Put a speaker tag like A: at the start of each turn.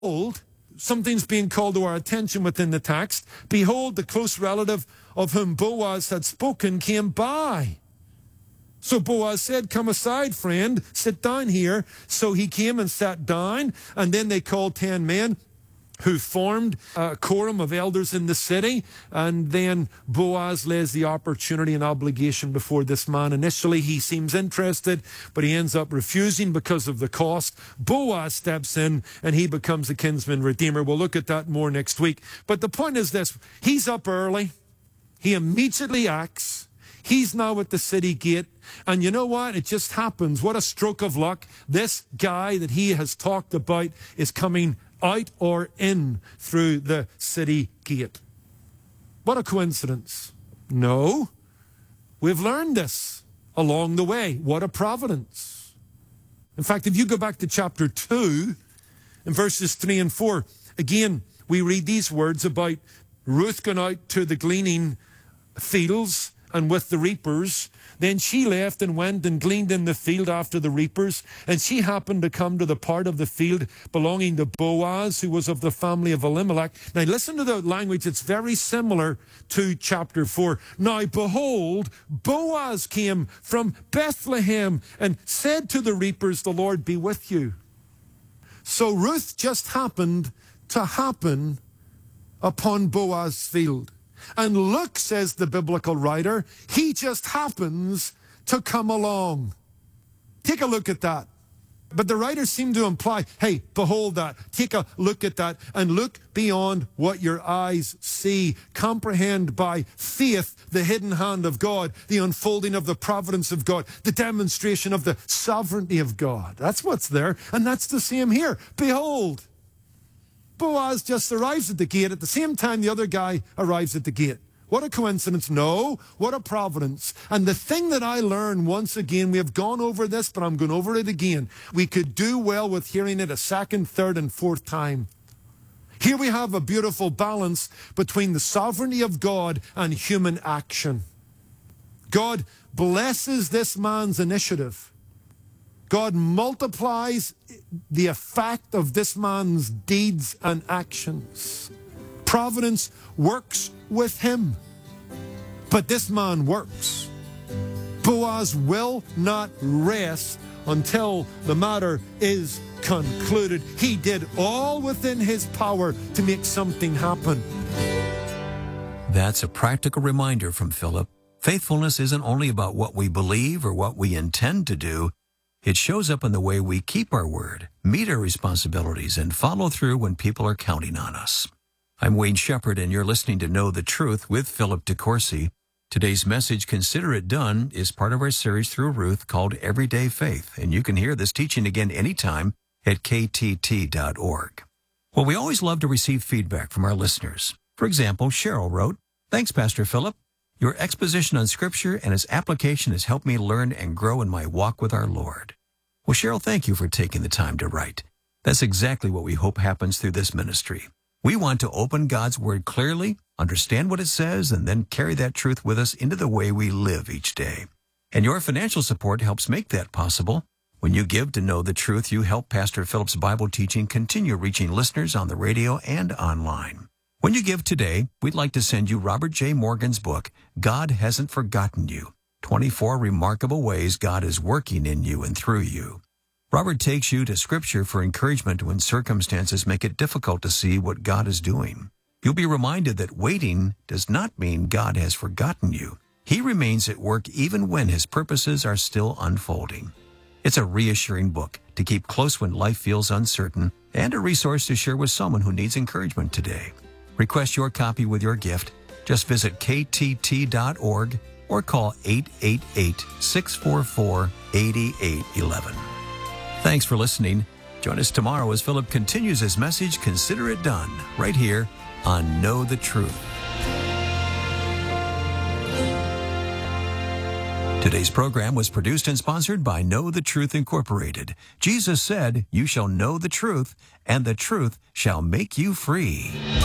A: Behold, something's being called to our attention within the text. Behold, the close relative of whom Boaz had spoken came by. So Boaz said, come aside, friend, sit down here. So he came and sat down, and then they called 10 men who formed a quorum of elders in the city. And then Boaz lays the opportunity and obligation before this man. Initially, he seems interested, but he ends up refusing because of the cost. Boaz steps in, and he becomes a kinsman redeemer. We'll look at that more next week. But the point is this: he's up early. He immediately acts. He's now at the city gate. And you know what? It just happens. What a stroke of luck. This guy that he has talked about is coming out or in through the city gate. What a coincidence. No. We've learned this along the way. What a providence. In fact, if you go back to chapter 2, in verses 3 and 4, again, we read these words about Ruth going out to the gleaning fields and with the reapers. Then she left and went and gleaned in the field after the reapers. And she happened to come to the part of the field belonging to Boaz, who was of the family of Elimelech. Now listen to the language. It's very similar to chapter 4. Now behold, Boaz came from Bethlehem and said to the reapers, the Lord be with you. So Ruth just happened to happen upon Boaz's field. And look, says the biblical writer, he just happens to come along. Take a look at that. But the writers seem to imply, hey, behold that. Take a look at that and look beyond what your eyes see. Comprehend by faith the hidden hand of God, the unfolding of the providence of God, the demonstration of the sovereignty of God. That's what's there. And that's the same here. Behold. Boaz just arrives at the gate at the same time the other guy arrives at the gate. What a coincidence. No, what a providence. And the thing that I learned once again, we have gone over this, but I'm going over it again. We could do well with hearing it a second, third, and fourth time. Here we have a beautiful balance between the sovereignty of God and human action. God blesses this man's initiative. God multiplies the effect of this man's deeds and actions. Providence works with him. But this man works. Boaz will not rest until the matter is concluded. He did all within his power to make something happen.
B: That's a practical reminder from Philip. Faithfulness isn't only about what we believe or what we intend to do. It shows up in the way we keep our word, meet our responsibilities, and follow through when people are counting on us. I'm Wayne Shepherd, and you're listening to Know the Truth with Philip DeCourcy. Today's message, Consider It Done, is part of our series through Ruth called Everyday Faith, and you can hear this teaching again anytime at ktt.org. Well, we always love to receive feedback from our listeners. For example, Cheryl wrote, "Thanks, Pastor Philip. Your exposition on Scripture and its application has helped me learn and grow in my walk with our Lord." Well, Cheryl, thank you for taking the time to write. That's exactly what we hope happens through this ministry. We want to open God's Word clearly, understand what it says, and then carry that truth with us into the way we live each day. And your financial support helps make that possible. When you give to Know the Truth, you help Pastor Philip's Bible teaching continue reaching listeners on the radio and online. When you give today, we'd like to send you Robert J. Morgan's book, God Hasn't Forgotten You, 24 Remarkable Ways God is Working in You and Through You. Robert takes you to Scripture for encouragement when circumstances make it difficult to see what God is doing. You'll be reminded that waiting does not mean God has forgotten you. He remains at work even when His purposes are still unfolding. It's a reassuring book to keep close when life feels uncertain and a resource to share with someone who needs encouragement today. Request your copy with your gift. Just visit ktt.org or call 888-644-8811. Thanks for listening. Join us tomorrow as Philip continues his message, Consider It Done, right here on Know the Truth. Today's program was produced and sponsored by Know the Truth Incorporated. Jesus said, "You shall know the truth, and the truth shall make you free."